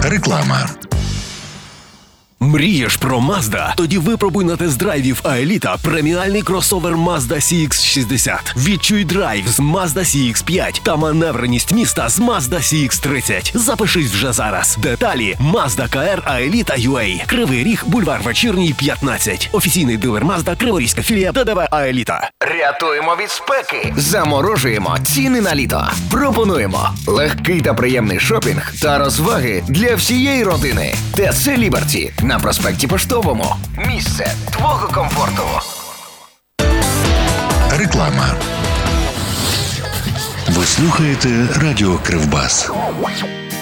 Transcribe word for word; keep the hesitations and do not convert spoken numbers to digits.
Реклама. Мрієш про Mazda? Тоді випробуй на тест-драйві в Аеліта преміальний кросовер Mazda сі ікс шістдесят. Відчуй драйв з Mazda сі ікс п'ять та маневреність міста з Mazda сі ікс тридцять. Запишись вже зараз. Деталі Mazda ка ар Аеліта ю ей. Кривий Ріг, бульвар Вечірній, п'ятнадцять. Офіційний дилер Mazda, Криворізька філія ТДВ Аеліта. Рятуємо від спеки. Заморожуємо ціни на літо. Пропонуємо легкий та приємний шопінг та розваги для всієї родини. ТЦ Ліберті на проспекті Поштовому. Місце твого комфорту. Реклама. Ви слухаєте Радіо Кривбас.